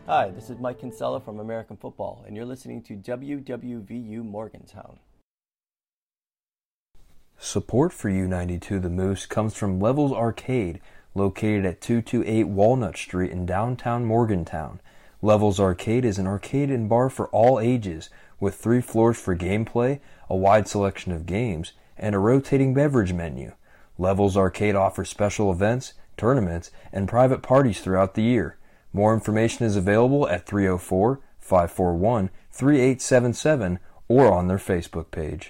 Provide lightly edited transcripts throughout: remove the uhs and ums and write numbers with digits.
Hi, this is Mike Kinsella from American Football, and you're listening to WWVU Morgantown. Support for U92 The Moose comes from Levels Arcade, located at 228 Walnut Street in downtown Morgantown. Levels Arcade is an arcade and bar for all ages, with 3 floors for gameplay, a wide selection of games, and a rotating beverage menu. Levels Arcade offers special events, tournaments, and private parties throughout the year. More information is available at 304-541-3877 or on their Facebook page.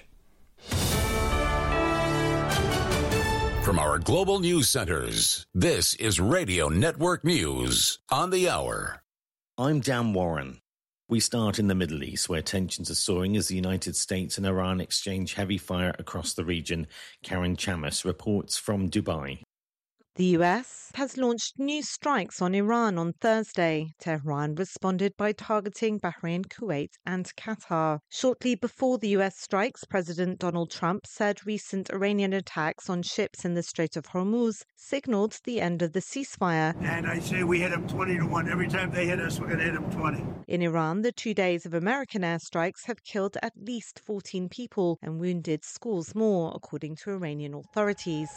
From our global news centers, this is Radio Network News on the Hour. I'm Dan Warren. We start in the Middle East, where tensions are soaring as the United States and Iran exchange heavy fire across the region. Karen Chamas reports from Dubai. The US has launched new strikes on Iran on Thursday. Tehran responded by targeting Bahrain, Kuwait and Qatar. Shortly before the US strikes, President Donald Trump said recent Iranian attacks on ships in the Strait of Hormuz signaled the end of the ceasefire. And I say we hit them 20-1. Every time they hit us, we're going to hit them 20. In Iran, the 2 days of American airstrikes have killed at least 14 people and wounded scores more, according to Iranian authorities.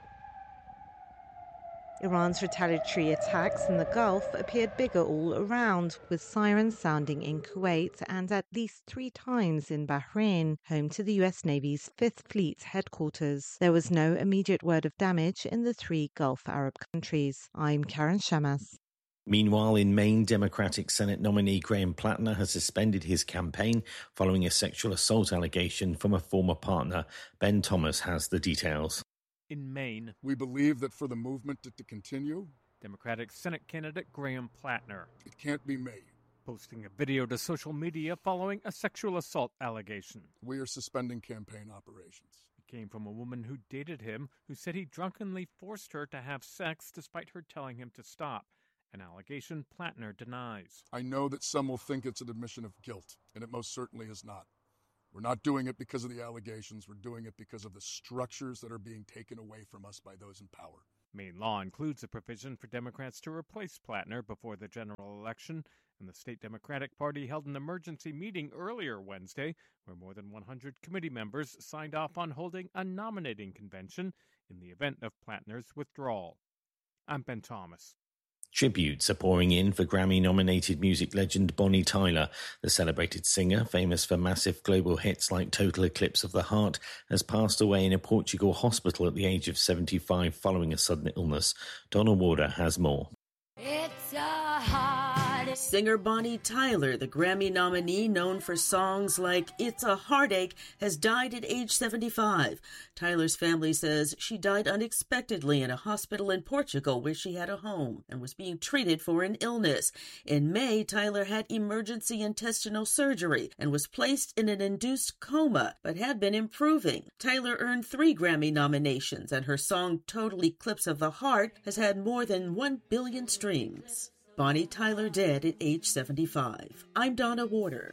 Iran's retaliatory attacks in the Gulf appeared bigger all around, with sirens sounding in Kuwait and at least 3 times in Bahrain, home to the US Navy's 5th Fleet headquarters. There was no immediate word of damage in the 3 Gulf Arab countries. I'm Karen Chamas. Meanwhile, in Maine, Democratic Senate nominee Graham Plattner has suspended his campaign following a sexual assault allegation from a former partner. Ben Thomas has the details. In Maine, we believe that for the movement to continue, Democratic Senate candidate Graham Plattner, it can't be me, posting a video to social media following a sexual assault allegation. We are suspending campaign operations. It came from a woman who dated him, who said he drunkenly forced her to have sex despite her telling him to stop, an allegation Plattner denies. I know that some will think it's an admission of guilt, and it most certainly is not. We're not doing it because of the allegations. We're doing it because of the structures that are being taken away from us by those in power. Maine law includes a provision for Democrats to replace Plattner before the general election, and the state Democratic Party held an emergency meeting earlier Wednesday where more than 100 committee members signed off on holding a nominating convention in the event of Plattner's withdrawal. I'm Ben Thomas. Tributes are pouring in for Grammy-nominated music legend Bonnie Tyler. The celebrated singer, famous for massive global hits like Total Eclipse of the Heart, has passed away in a Portugal hospital at the age of 75 following a sudden illness. Donna Warder has more. It's a hard Singer Bonnie Tyler, the Grammy nominee known for songs like It's a Heartache, has died at age 75. Tyler's family says she died unexpectedly in a hospital in Portugal where she had a home and was being treated for an illness. In May, Tyler had emergency intestinal surgery and was placed in an induced coma, but had been improving. Tyler earned 3 Grammy nominations, and her song Total Eclipse of the Heart has had more than 1 billion streams. Bonnie Tyler dead at age 75. I'm Donna Warder.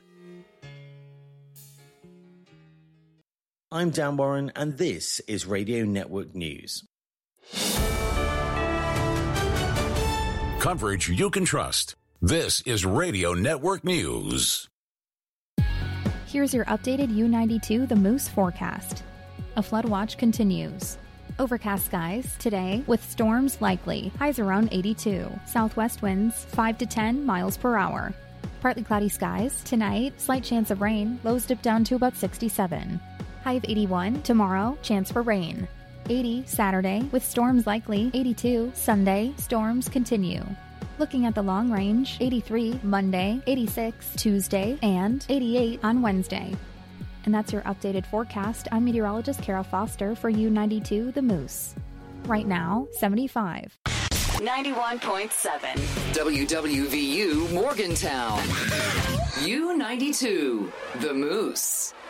I'm Dan Warren, and this is Radio Network News. Coverage you can trust. This is Radio Network News. Here's your updated U92 The Moose forecast. A flood watch continues. Overcast skies today with storms likely. Highs around 82. Southwest winds 5 to 10 miles per hour. Partly cloudy skies tonight. Slight chance of rain. Lows dip down to about 67. High of 81 tomorrow. Chance for rain. 80 Saturday with storms likely. 82 Sunday. Storms continue. Looking at the long range. 83 Monday. 86 Tuesday. And 88 on Wednesday. And that's your updated forecast. I'm meteorologist Carol Foster for U92 The Moose. Right now, 75. 91.7 WWVU Morgantown. U92 The Moose.